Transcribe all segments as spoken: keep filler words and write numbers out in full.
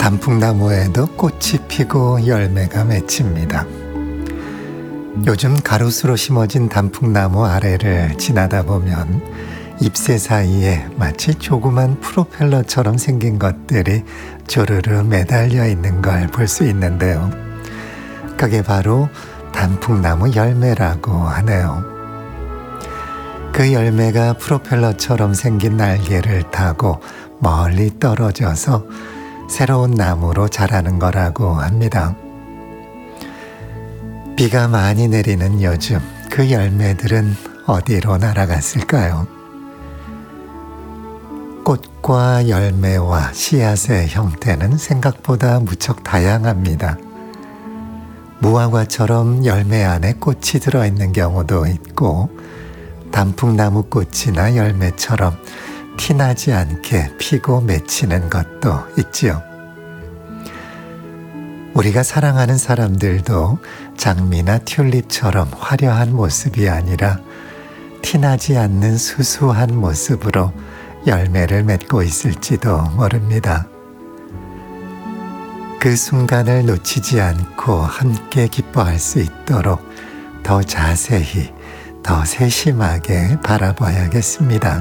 단풍나무에도 꽃이 피고 열매가 맺힙니다. 요즘 가로수로 심어진 단풍나무 아래를 지나다 보면 잎새 사이에 마치 조그만 프로펠러처럼 생긴 것들이 조르르 매달려 있는 걸 볼 수 있는데요. 그게 바로 단풍나무 열매라고 하네요. 그 열매가 프로펠러처럼 생긴 날개를 타고 멀리 떨어져서 새로운 나무로 자라는 거라고 합니다. 비가 많이 내리는 요즘 그 열매들은 어디로 날아갔을까요? 꽃과 열매와 씨앗의 형태는 생각보다 무척 다양합니다. 무화과처럼 열매 안에 꽃이 들어있는 경우도 있고, 단풍나무 꽃이나 열매처럼 티나지 않게 피고 맺히는 것도 있지요. 우리가 사랑하는 사람들도 장미나 튤립처럼 화려한 모습이 아니라 티나지 않는 수수한 모습으로 열매를 맺고 있을지도 모릅니다. 그 순간을 놓치지 않고 함께 기뻐할 수 있도록 더 자세히, 더 세심하게 바라봐야겠습니다.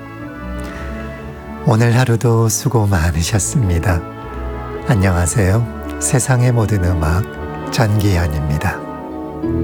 오늘 하루도 수고 많으셨습니다. 안녕하세요. 세상의 모든 음악 전기현입니다.